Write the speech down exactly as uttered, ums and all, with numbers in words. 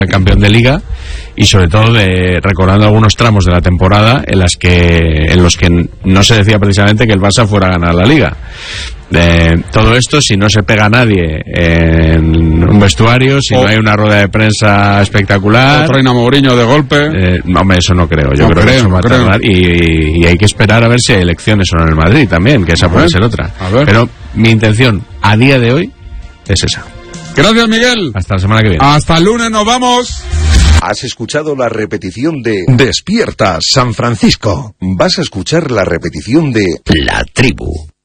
el campeón de Liga, y sobre todo de recordando algunos tramos de la temporada en las que en los que no se decía precisamente que el Barça fuera a ganar la Liga. Eh, todo esto si no se pega a nadie en un vestuario, si oh. no hay una rueda de prensa espectacular, otro Reina Mourinho de golpe, eh, hombre, eso no creo, yo no creo, creo que eso va a tardar, creo. y, y hay que esperar a ver si hay elecciones o no en el Madrid también, que esa a puede ver, ser otra, pero mi intención a día de hoy es esa. Gracias, Miguel. Hasta la semana que viene. Hasta el lunes, nos vamos. Has escuchado la repetición de Despierta San Francisco. Vas a escuchar la repetición de La Tribu.